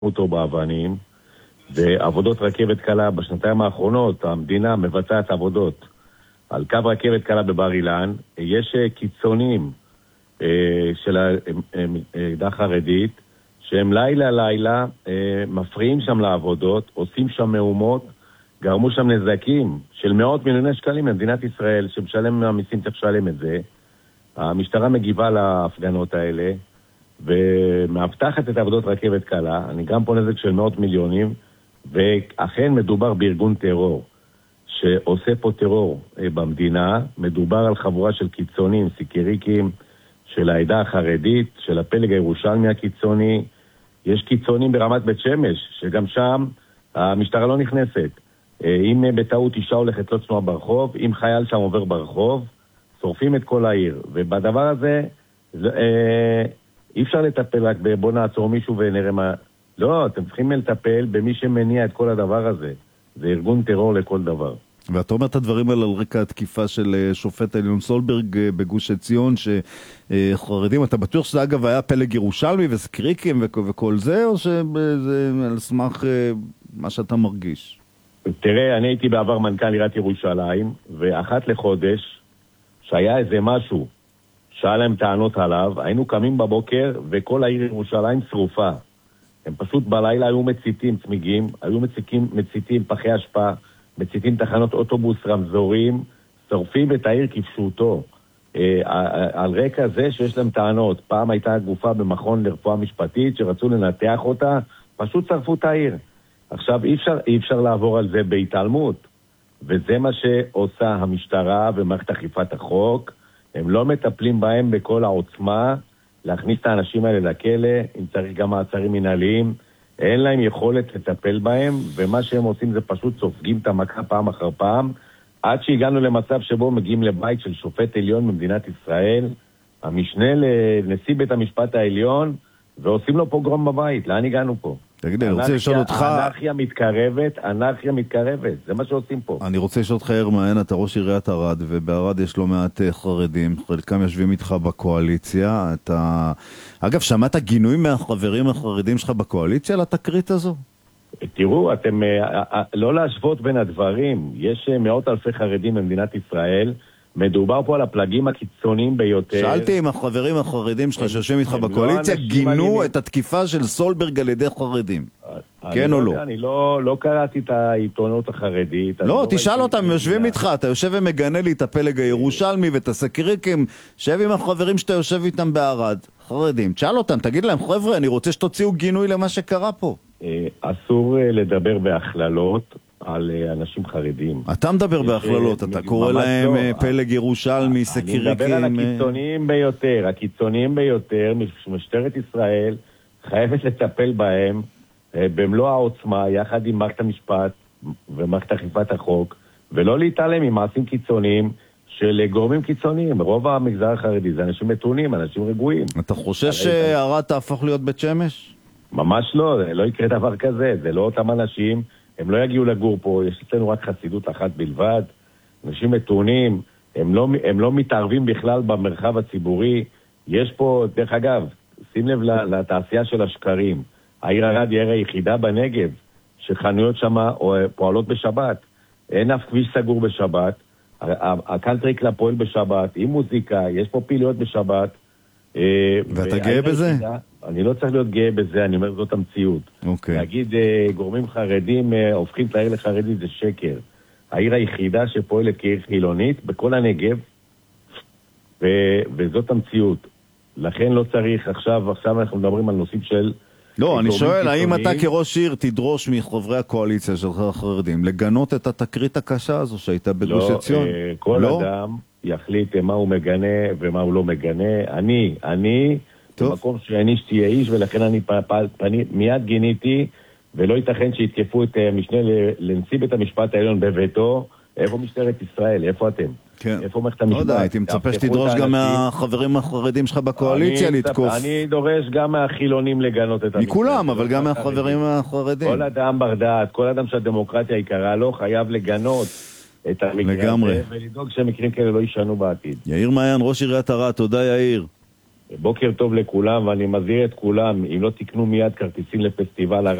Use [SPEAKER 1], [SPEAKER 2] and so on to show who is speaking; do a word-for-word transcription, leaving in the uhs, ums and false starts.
[SPEAKER 1] אותו באבנים, ועבודות רכבת קלה בשנתיים האחרונות, המדינה מבצעת עבודות על קו רכבת קלה בבר אילן. יש קיצונים של העדה החרדית, שהם לילה לילה מפריעים שם לעבודות, עושים שם מהומות, גרמו שם נזקים של מאות מיליוני שקלים למדינת ישראל, שמשלם מהמיסים צריך לשלם את זה. המשטרה מגיבה להפגנות האלה, ומאבטחת את עבודות רכבת קלה. אני גם פה נזק של מאות מיליונים, ואכן מדובר בארגון טרור, שעושה פה טרור במדינה. מדובר על חבורה של קיצונים, סיקריקים, של העדה החרדית, של הפלג הירושלמי הקיצוני. יש קיצונים ברמת בית שמש, שגם שם המשטרה לא נכנסת. אם בטעות אישה הולכת לא צנועה ברחוב, אם חייל שם עובר ברחוב, שורפים את כל העיר. ובדבר הזה אי אפשר לטפל רק בוא נעצור מישהו ונראה מה... לא, אתם צריכים לטפל במי שמניע את כל הדבר הזה. זה ארגון טרור לכל דבר.
[SPEAKER 2] ואתה אומר את הדברים האלה על רקע התקיפה של שופט העליון סולברג בגוש עציון, שחרדים, אתה בטוח שזה אגב היה פלג ירושלמי וסקריקים וכל זה, או שזה על סמך מה שאתה מרגיש?
[SPEAKER 1] תראה, אני הייתי בעבר מנכ"ל עיריית ירושלים, ואחת לחודש, שהיה איזה משהו, שהיה להם טענות עליו, היינו קמים בבוקר וכל העיר ירושלים שרופה. הם פשוט בלילה היו מציתים צמיגים, היו מציתים, מציתים פחי השפעה, מציתים תחנות אוטובוס, רמזורים, שורפים את העיר כפשוטו. אה, על רקע זה שיש להם טענות. פעם הייתה גופה במכון לרפואה משפטית שרצו לנתח אותה, פשוט שרפו את העיר. עכשיו אי אפשר, אי אפשר לעבור על זה בהתעלמות. וזה מה שעושה המשטרה ומערכת אכיפת החוק. הם לא מטפלים בהם בכל העוצמה, להכניס את האנשים האלה לכלא, אם צריך גם מעצרים מנהליים. אין להם יכולת לטפל בהם, ומה שהם עושים זה פשוט סופגים את המכה פעם אחר פעם, עד שהגענו למצב שבו מגיעים לבית של שופט עליון במדינת ישראל, המשנה לנשיא בית המשפט העליון, ועושים לו פוגרום בבית. לאן הגענו פה?
[SPEAKER 2] תגיד, אני רוצה לשאול אותך...
[SPEAKER 1] אנרכיה מתקרבת, אנרכיה מתקרבת, זה מה שעושים פה.
[SPEAKER 2] אני רוצה לשאול אותך, ירמיין, אתה ראש עיריית ערד, ובערד יש לא מעט חרדים, חלקם יושבים איתך בקואליציה. אתה... אגב, שמעת גינויים מהחברים החרדים שלך בקואליציה לתקרית הזו?
[SPEAKER 1] תראו, אתם לא להשוות בין הדברים. יש מאות אלפי חרדים במדינת ישראל, מדובר פה על הפלגים הקיצוניים ביותר.
[SPEAKER 2] שאלתי אם החברים החרדים שלך שיושבים איתך בקואליציה גינו את התקיפה של סולברג על ידי חרדים. כן או לא?
[SPEAKER 1] אני לא קראתי את העיתונות החרדית.
[SPEAKER 2] לא, תשאל אותם, יושבים איתך, אתה יושב ומגנה לי את הפלג הירושלמי ואת הסקריקים, שב עם החברים שאתה יושב איתם בערד, חרדים. תשאל אותם, תגיד להם, חבר'ה, אני רוצה שתוציאו גינוי למה שקרה פה.
[SPEAKER 1] אסור לדבר בהכללות על אנשים חרדים.
[SPEAKER 2] אתה מדבר בהכללות, אתה קורא להם פלג ירושלמי, סקריקים.
[SPEAKER 1] אני מדבר על הקיצוניים ביותר. הקיצוניים ביותר, משטרת ישראל חייבת לטפל בהם במלוא העוצמה, יחד עם מערכת המשפט ומערכת אכיפת החוק, ולא להתעלם עם מעשים קיצוניים של גורמים קיצוניים. רוב המגזר החרדי זה אנשים מתונים, אנשים רגועים.
[SPEAKER 2] אתה חושש שערד תהפוך להיות בית שמש?
[SPEAKER 1] ממש לא, לא יקרה דבר כזה. זה לא אותם אנשים, הם לא יגיעו לגור פה, יש אצלנו רק חסידות אחת בלבד, אנשים מתונים, הם לא, הם לא מתערבים בכלל במרחב הציבורי. יש פה, דרך אגב, שים לב לתעשייה של השקרים. העיר ערד היא העיר היחידה בנגב, שחנויות שם פועלות בשבת. אין אף כביש סגור בשבת, הקאנטרי קלאב פועל בשבת, עם מוזיקה, יש פה פעילויות בשבת.
[SPEAKER 2] ואתה גאה בזה?
[SPEAKER 1] היחידה, אני לא צריך להיות גאה בזה, אני אומר זאת המציאות.
[SPEAKER 2] אוקיי.
[SPEAKER 1] להגיד גורמים חרדים הופכים את העיר לחרדית זה שקר. העיר היחידה שפועלת כעיר חילונית בכל הנגב, ו, וזאת המציאות. לכן לא צריך עכשיו, עכשיו אנחנו מדברים על נושאים של...
[SPEAKER 2] לא, אני שואל, האם אתה כראש עיר תדרוש מחברי הקואליציה שלך החרדים לגנות את התקרית הקשה הזו שהייתה בגוש עציון?
[SPEAKER 1] לא, כל לא? אדם יחליט מה הוא מגנה ומה הוא לא מגנה. אני, אני, במקום שאני שתהיה איש, ולכן אני פ, פ, פני, מיד גיניתי, ולא ייתכן שיתקפו את משנה לנשיא בית המשפט העליון בביתו. איפה משטרת ישראל? איפה אתם?
[SPEAKER 2] כן.
[SPEAKER 1] איפה מערכת המשפט?
[SPEAKER 2] לא יודע, הייתי מצפה שתדרוש גם מהחברים החרדים שלך בקואליציה לתקוף.
[SPEAKER 1] אני דורש גם מהחילונים לגנות את המשפט.
[SPEAKER 2] מכולם, אבל גם מהחברים החרדים.
[SPEAKER 1] כל אדם בר דעת, כל אדם שהדמוקרטיה יקרה לו, חייב לגנות את המקרה הזה, ולדאוג שהמקרים כאלה לא יישנו בעתיד.
[SPEAKER 2] יאיר מעיין, ראש עיריית ערד, תודה יאיר.
[SPEAKER 1] בוקר טוב לכולם, ואני מזהיר את כולם, אם לא תקנו מיד כרטיסים לפסטיבל